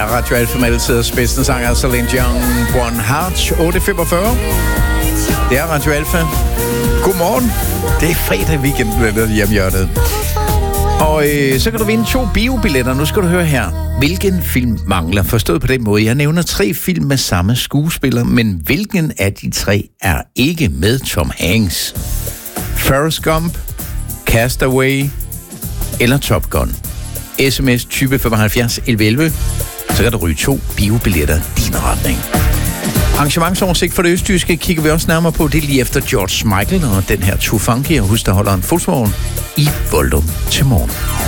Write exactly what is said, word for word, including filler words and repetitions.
Radio Alfa med altid spidsen sanger Celine Dion, One Heart, otte femogfyrre. Det er Radio Alfa. Godmorgen. Det er fredag weekend, der hjemme hjørnet. Og øh, så kan du vinde to biobilletter. Nu skal du høre her. Hvilken film mangler? Forstået på den måde. Jeg nævner tre film med samme skuespiller, men hvilken af de tre er ikke med Tom Hanks? Forrest Gump, Castaway eller Top Gun? sms type femoghalvfjerds elleve elleve. Så kan du ryge to biobilletter din retning. Arrangementsoversigt for det østjyske kigger vi også nærmere på. Det er lige efter George Michael og den her Too Funky. Og husk, der holder en fodsvogn i Voldum til morgen.